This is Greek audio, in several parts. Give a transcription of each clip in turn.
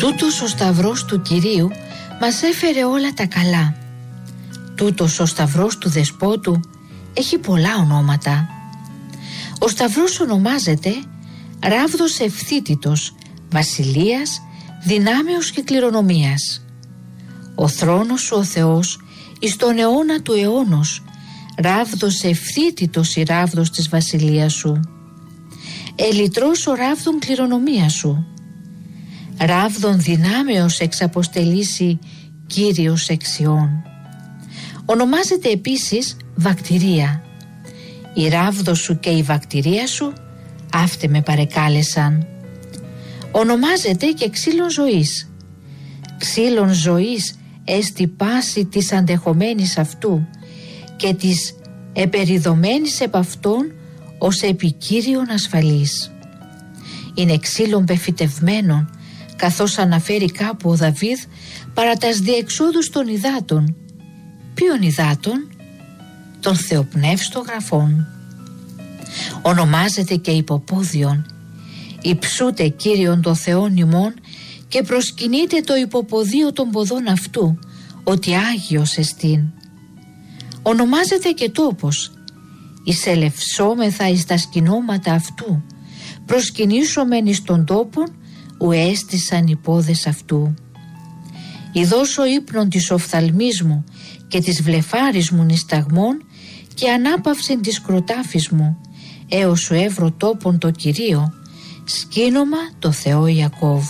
Τούτος ο σταυρός του Κυρίου μας έφερε όλα τα καλά. Τούτος ο σταυρός του Δεσπότου έχει πολλά ονόματα. Ο σταυρός ονομάζεται ράβδος ευθύτητος, βασιλείας, δυνάμεως και κληρονομίας. Ο θρόνος σου ο Θεός εις τον αιώνα του αιώνος, ράβδος ευθύτητος η ράβδος της βασιλείας σου. Ελιτρός ο ράβδον κληρονομία σου. Ράβδον δυνάμεως εξαποστελήσει Κύριος εξιών. Ονομάζεται επίσης βακτηρία. Η ράβδος σου και η βακτηρία σου αύτε με παρεκάλεσαν. Ονομάζεται και ξύλων ζωής. Ξύλων ζωής έστι πάση της αντεχομένης αυτού και της επεριδομένης επ' αυτόν ως επικύριον ασφαλής. Είναι ξύλων πεφυτευμένων, καθώς αναφέρει κάπου ο Δαβίδ παρά τας διεξόδους των υδάτων. Ποιον υδάτων? Των θεοπνεύστων γραφών. Ονομάζεται και υποπόδιον. Υψούτε Κύριον το Θεόν ημών και προσκυνείτε το υποποδίο των ποδών αυτού, ότι Άγιος εστίν. Ονομάζεται και τόπος. Εισελευσόμεθα εις τα σκηνώματα αυτού, προσκυνήσομεν εις των τόπων ου έστησαν οι πόδες αυτού. Ιδώς ο ύπνον της οφθαλμής μου και της βλεφάρης μου νησταγμών και ανάπαυσεν της κροτάφης μου, έως σου έβρω τόπον το Κυρίο, σκήνομα το Θεό Ιακώβ.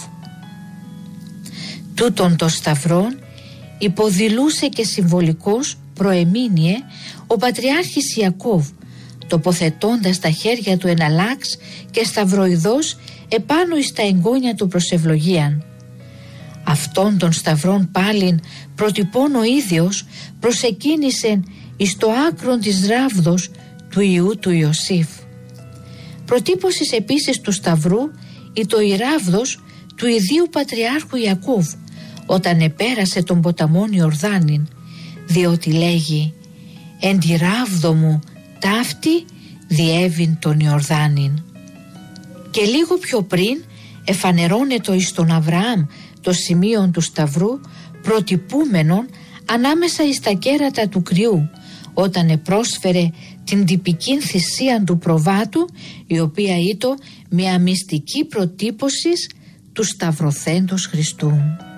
Τούτον το σταυρόν υποδηλούσε και συμβολικός προεμήνυε ο Πατριάρχης Ιακώβ, τοποθετώντας τα χέρια του εναλλάξ και σταυροειδώς επάνω εις τα εγγόνια του προσευλογίαν. Αυτόν τον σταυρόν πάλιν προτυπών ο ίδιος προσεκίνησεν εις το άκρον της ράβδος του Ιού του Ιωσήφ. Προτύπωσης επίσης του σταυρού ήτο η ράβδος του ιδίου Πατριάρχου Ιακώβ όταν επέρασε τον ποταμόν Ιορδάνην, διότι λέγει «Εν τη ράβδο μου ταύτη διέβην τον Ιορδάνην». Και λίγο πιο πριν εφανερώνετο εις τον Αβραάμ το σημείο του σταυρού προτυπούμενον ανάμεσα εις τα κέρατα του κρυού, όταν επρόσφερε την τυπική θυσία του προβάτου, η οποία ήτο μια μυστική προτύπωση του σταυρωθέντος Χριστού.